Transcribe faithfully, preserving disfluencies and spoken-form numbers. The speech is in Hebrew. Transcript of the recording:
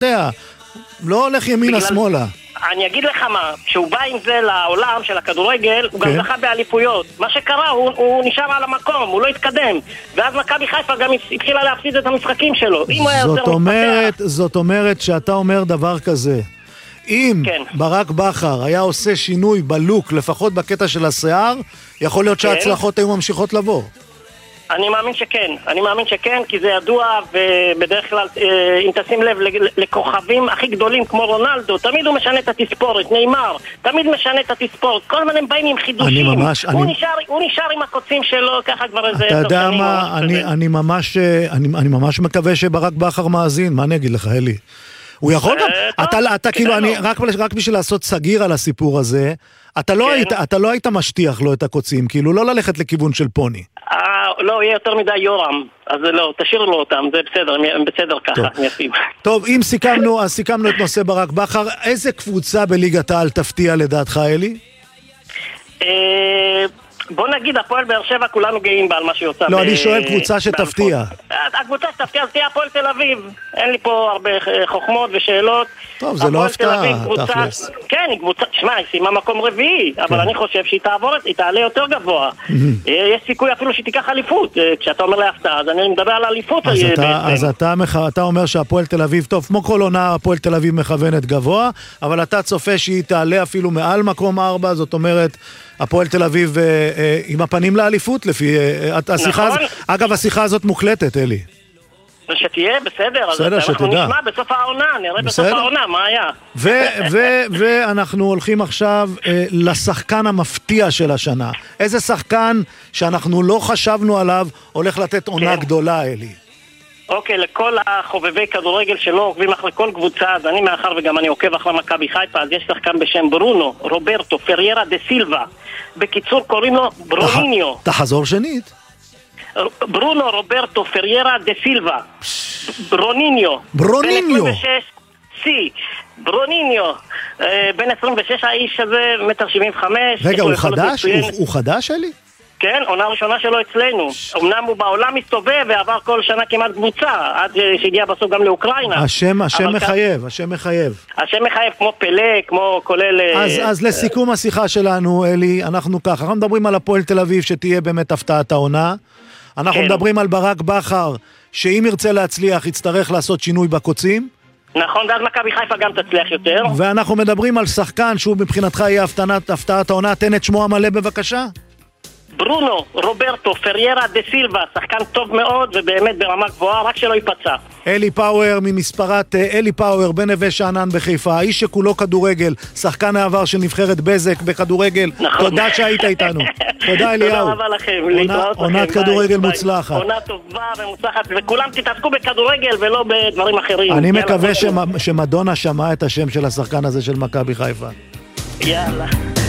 יודע, לא הולך ימינה-שמאלה. אני אגיד לך מה, כשהוא בא עם זה לעולם של הכדורגל, הוא גם זכה באליפויות. מה שקרה, הוא, הוא נשאר על המקום, הוא לא התקדם. ואז מכבי חיפה גם התחילה להפסיד את המשחקים שלו. זאת אומרת, זאת אומרת שאתה אומר דבר כזה. אם כן. ברק בכר היה עושה שינוי בלוק, לפחות בקטע של השיער, יכול להיות כן. שההצלחות היו ממשיכות לבוא. אני מאמין שכן, אני מאמין שכן, כי זה ידוע, ובדרך כלל, אם תשים לב לכוכבים הכי גדולים כמו רונלדו, תמיד הוא משנה את התספורת, ניימר, תמיד משנה את התספורת, כל הזמן הם באים עם חידושים, הוא, ממש, הוא, אני... נשאר, הוא נשאר עם הקוצים שלו, ככה כבר איזה... אתה יודע מה, אני, אני, ממש, אני, אני ממש מקווה שברק בכר מאזין, מה אני אגיד לך, אלי? הוא יכול גם, אתה, אתה כאילו, אני, רק, רק בשביל לעשות סגיר על הסיפור הזה, אתה לא, היית, אתה לא היית משטיח לו את הקוצים, כאילו לא ללכת לכיוון של פוני. לא, יהיה יותר מדי יורם, אז לא, תשאיר לו אותם, זה בסדר, הם בסדר ככה, אני אשים. טוב, אם סיכמנו, אז סיכמנו את נושא ברק בכר, איזה קבוצה בליגת העל תפתיע לדעתך, אלי? בוא נגיד, הפועל באר שבע, כולנו גאים בה על מה שיוצא. לא, אני שואל קבוצה שתפתיע. הקבוצה שתפתיע, זה תהיה הפועל תל אביב. אין לי פה הרבה חוכמות ושאלות. טוב, זה לא הפתעה, תכלס. כן, היא קבוצה, שמע, היא סיימה מקום רביעי, אבל אני חושב שהיא תעבור, היא תעלה יותר גבוה. יש סיכוי אפילו שהיא תיקח אליפות. כשאתה אומר להפתעה, אז אני מדבר על אליפות. אז אתה אומר שהפועל תל אביב, טוב, כמו כל עונה, הפועל תל אביב מכוונת גבוה, אבל אתה צופה שהיא תעלה אפילו מעל מקום ארבע, זאת אומרת, הפועל תל אביב עם הפנים לאליפות, לפי השיחה הזאת. אגב, השיחה הזאת מוקלטת, אלי. שתהיה, בסדר. בסדר, שתדע. אנחנו נשמע בסוף העונה, נראה בסוף העונה, מה היה. ואנחנו הולכים עכשיו לשחקן המפתיע של השנה. איזה שחקן שאנחנו לא חשבנו עליו, הולך לתת עונה גדולה, אלי. אוקיי, לכל החובבי כדורגל שלא עוקבים אחרי כל קבוצה, אז אני מאחר וגם אני עוקב אחרי מכבי חיפה, אז יש שחקן בשם ברונו, רוברטו, פריירה דה סילבה. בקיצור קוראים לו ברוניניו. תחזור שנית. ברונו רוברטו פריירה דה סילבה. ברוניניו. ברוניניו. בן עשרים ושש, סי. ברוניניו. בן עשרים ושש האיש הזה, מטר שבעים וחמש. רגע, הוא חדש? הוא חדש, אלי? כן, עונה ראשונה שלו אצלנו. אמנם הוא בעולם מסתובב ועבר כל שנה כמעט קבוצה, עד שהגיע בסוף גם לאוקראינה. השם, השם מחייב, השם מחייב. השם מחייב כמו פלא, כמו כולל... אז, אז לסיכום השיחה שלנו, אלי, אנחנו ככה, אנחנו מדברים על הפועל תל אביב שתהיה באמת הפתעת העונה. אנחנו מדברים על ברק בכר, שאם ירצה להצליח, יצטרך לעשות שינוי בקוצים. נכון, ואז מכבי חיפה גם תצליח יותר. ואנחנו מדברים על שחקן שהוא מבחינתך יהיה הפתעת העונה. תן את שמו המלא בבקשה. ברונו רוברטו פריירה דה סילבה, שחקן טוב מאוד ובאמת ברמה גבוהה, רק שלא ייפצע. אלי פאוור ממספרת, אלי פאוור בן נווה שאנן בחיפה, האיש שכולו כדורגל, שחקן העבר של נבחרת בזק בכדורגל. נכון. תודה שהיית איתנו. תודה אליהו. תודה רבה לכם, להתראות לכם. עונת כדורגל מוצלחת. עונה טובה ומוצלחת, וכולם תתעסקו בכדורגל ולא בדברים אחרים. אני מקווה שמדונה שמעה את השם של השחקן הזה של מכבי חיפה. יאללה.